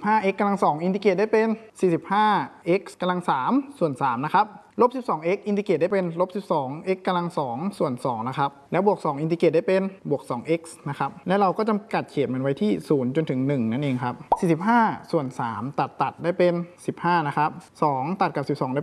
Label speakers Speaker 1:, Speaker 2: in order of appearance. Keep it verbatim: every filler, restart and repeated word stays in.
Speaker 1: ห้า x กำลังสองอินทิเกรตได้เป็นสี่สิบห้า x กำลังสามส่วนสามนะครับลบสิบสอง x อินทิเกรตได้เป็นลบสิบสอง x กำลังสองส่วนสองนะครับแล้วบวกสองอินทิเกรตได้เป็นบวกสอง x นะครับและเราก็จำกัดเขตมันไว้ที่ศูนย์จนถึงหนึ่งนั่นเองครับสี่สิบห้าส่วนสามตัดตัดได้เป็นสิบห้านะครับสองตัดกับสิบสองได้